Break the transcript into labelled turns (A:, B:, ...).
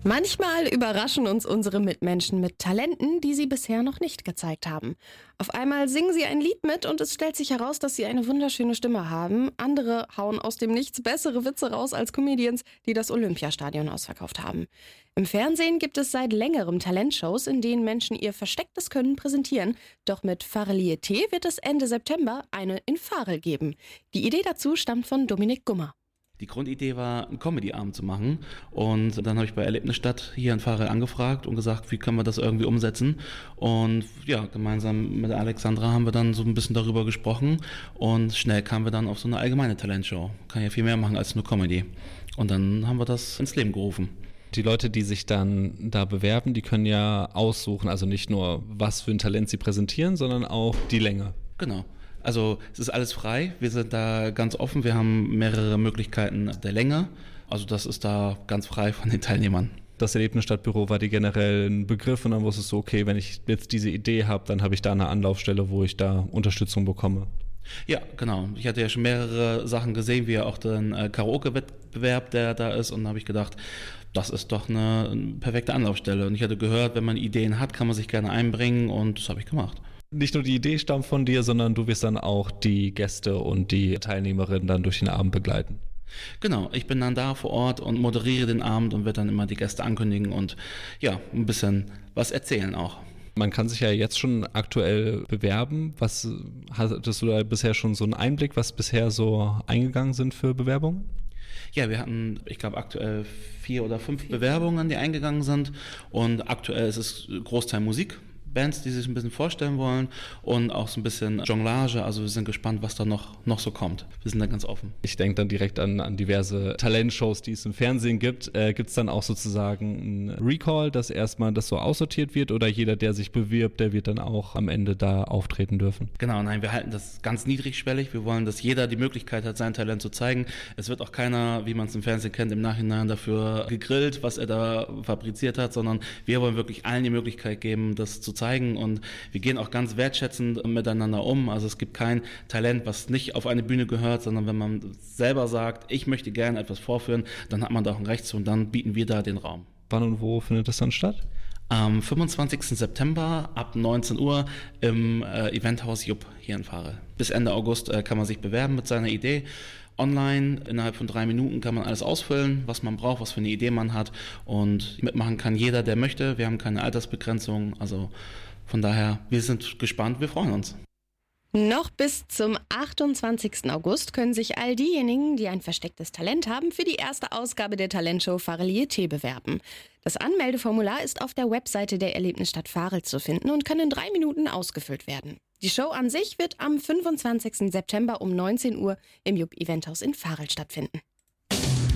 A: Manchmal überraschen uns unsere Mitmenschen mit Talenten, die sie bisher noch nicht gezeigt haben. Auf einmal singen sie ein Lied mit und es stellt sich heraus, dass sie eine wunderschöne Stimme haben. Andere hauen aus dem Nichts bessere Witze raus als Comedians, die das Olympiastadion ausverkauft haben. Im Fernsehen gibt es seit längerem Talentshows, in denen Menschen ihr verstecktes Können präsentieren. Doch mit Varieté wird es Ende September eine in Varel geben. Die Idee dazu stammt von Dominik Gummer.
B: Die Grundidee war, einen Comedy-Abend zu machen, und dann habe ich bei Erlebnisstadt hier in Varel angefragt und gesagt, wie können wir das irgendwie umsetzen, und ja, gemeinsam mit Alexandra haben wir dann so ein bisschen darüber gesprochen und schnell kamen wir dann auf so eine allgemeine Talentshow. Kann ja viel mehr machen als nur Comedy, und dann haben wir das ins Leben gerufen.
C: Die Leute, die sich dann da bewerben, die können ja aussuchen, also nicht nur, was für ein Talent sie präsentieren, sondern auch die Länge.
B: Genau. Also es ist alles frei, wir sind da ganz offen, wir haben mehrere Möglichkeiten der Länge, also das ist da ganz frei von den Teilnehmern.
C: Das Erlebnisstadtbüro war dir generell ein Begriff, und dann wusstest du, okay, wenn ich jetzt diese Idee habe, dann habe ich da eine Anlaufstelle, wo ich da Unterstützung bekomme.
B: Ja, genau. Ich hatte ja schon mehrere Sachen gesehen, wie auch den Karaoke-Wettbewerb, der da ist, und da habe ich gedacht, das ist doch eine perfekte Anlaufstelle, und ich hatte gehört, wenn man Ideen hat, kann man sich gerne einbringen, und das habe ich gemacht.
C: Nicht nur die Idee stammt von dir, sondern du wirst dann auch die Gäste und die Teilnehmerinnen dann durch den Abend begleiten.
B: Genau, ich bin dann da vor Ort und moderiere den Abend und werde dann immer die Gäste ankündigen und ja, ein bisschen was erzählen auch.
C: Man kann sich ja jetzt schon aktuell bewerben. Was hattest du da bisher schon so einen Einblick, was bisher so eingegangen sind für Bewerbungen?
B: Ja, wir hatten, ich glaube, aktuell 4 oder 5 Bewerbungen, die eingegangen sind, und aktuell ist es Großteil Musik. Bands, die sich ein bisschen vorstellen wollen, und auch so ein bisschen Jonglage. Also wir sind gespannt, was da noch so kommt. Wir sind da ganz offen.
C: Ich denke dann direkt an diverse Talentshows, die es im Fernsehen gibt. Gibt es dann auch sozusagen ein Recall, dass erstmal das so aussortiert wird, oder jeder, der sich bewirbt, der wird dann auch am Ende da auftreten dürfen?
B: Genau, nein, wir halten das ganz niedrigschwellig. Wir wollen, dass jeder die Möglichkeit hat, sein Talent zu zeigen. Es wird auch keiner, wie man es im Fernsehen kennt, im Nachhinein dafür gegrillt, was er da fabriziert hat, sondern wir wollen wirklich allen die Möglichkeit geben, das zu zeigen, und wir gehen auch ganz wertschätzend miteinander um. Also es gibt kein Talent, was nicht auf eine Bühne gehört, sondern wenn man selber sagt, ich möchte gerne etwas vorführen, dann hat man da auch ein Recht zu, und dann bieten wir da den Raum.
C: Wann und wo findet das dann statt?
B: Am 25. September ab 19 Uhr im Eventhaus Jupp hier in Varel. Bis Ende August kann man sich bewerben mit seiner Idee. Online, innerhalb von 3 Minuten kann man alles ausfüllen, was man braucht, was für eine Idee man hat, und mitmachen kann jeder, der möchte. Wir haben keine Altersbegrenzung, also von daher, wir sind gespannt, wir freuen uns.
A: Noch bis zum 28. August können sich all diejenigen, die ein verstecktes Talent haben, für die erste Ausgabe der Talentshow Varieté bewerben. Das Anmeldeformular ist auf der Webseite der Erlebnisstadt Varel zu finden und kann in 3 Minuten ausgefüllt werden. Die Show an sich wird am 25. September um 19 Uhr im Jupp Eventhaus in Varel stattfinden.